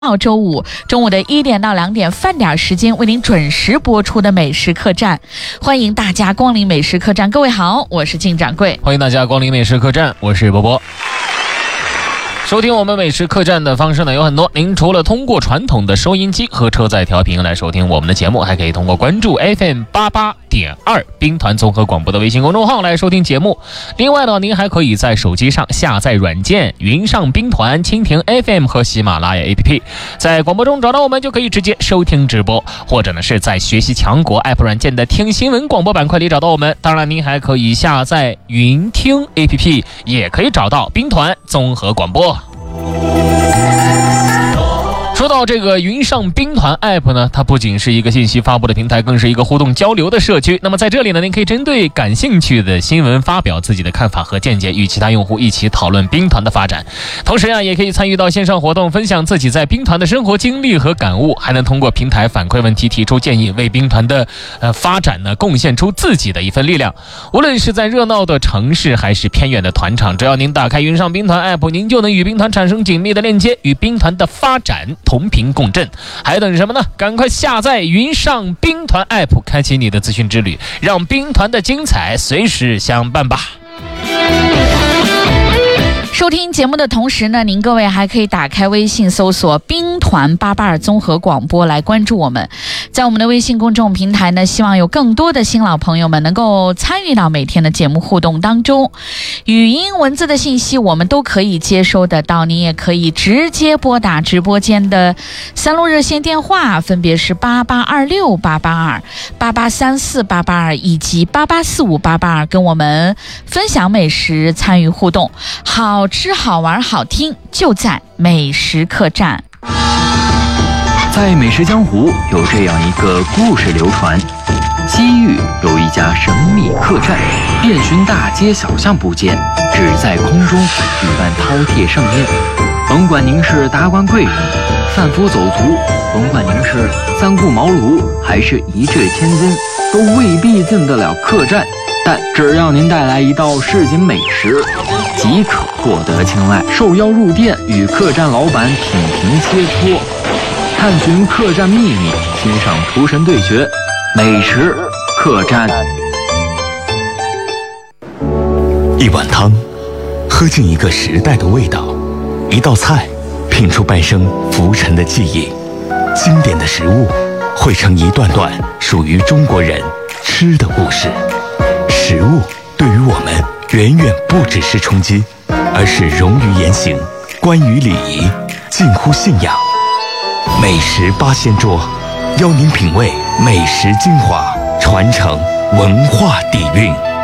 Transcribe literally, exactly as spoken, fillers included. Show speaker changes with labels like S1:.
S1: 到周五中午的一点到两点饭点时间为您准时播出的美食客栈，欢迎大家光临美食客栈。各位好，我是靳掌柜。
S2: 欢迎大家光临美食客栈，我是波波。收听我们美食客栈的方式呢有很多，您除了通过传统的收音机和车载调频来收听我们的节目，还可以通过关注 F M 八八点二 兵团综合广播的微信公众号来收听节目。另外呢，您还可以在手机上下载软件云上兵团、蜻蜓 F M 和喜马拉雅 A P P， 在广播中找到我们就可以直接收听直播，或者呢是在学习强国 App 软件的听新闻广播板块里找到我们。当然您还可以下载云听 A P P， 也可以找到兵团综合广播。说到这个云上兵团 App 呢，它不仅是一个信息发布的平台，更是一个互动交流的社区。那么在这里呢，您可以针对感兴趣的新闻发表自己的看法和见解，与其他用户一起讨论兵团的发展。同时啊，也可以参与到线上活动，分享自己在兵团的生活经历和感悟，还能通过平台反馈问题、提出建议，为兵团的呃发展呢贡献出自己的一份力量。无论是在热闹的城市还是偏远的团场，只要您打开云上兵团 App， 您就能与兵团产生紧密的链接，与兵团的发展同频共振。还等什么呢？赶快下载云上兵团 App， 开启你的资讯之旅，让兵团的精彩随时相伴吧。
S1: 收听节目的同时呢，您各位还可以打开微信搜索兵团八八二综合广播来关注我们。在我们的微信公众平台呢，希望有更多的新老朋友们能够参与到每天的节目互动当中。语音文字的信息我们都可以接收得到，您也可以直接拨打直播间的三路热线电话，分别是八八二六八八二、八八三四八八二以及八八四五八八二，跟我们分享美食，参与互动。好吃好玩好听，就在美食客栈。
S3: 在美食江湖有这样一个故事流传，西域有一家神秘客栈，遍寻大街小巷不见，只在空中举办饕餮盛宴。甭管您是达官贵人、贩夫走卒，甭管您是三顾茅庐还是一掷千金，都未必进得了客栈。但只要您带来一道市井美食，即可获得青睐。受邀入店，与客栈老板品评切磋，探寻客栈秘密，欣赏厨神对决。美食客栈。
S4: 一碗汤，喝进一个时代的味道；一道菜，品出半生浮沉的记忆。经典的食物，汇成一段段属于中国人吃的故事。食物对于我们远远不只是充饥，而是融于言行，关于礼仪，近乎信仰。美食八仙桌，邀您品味美食精华，传承文化底蕴。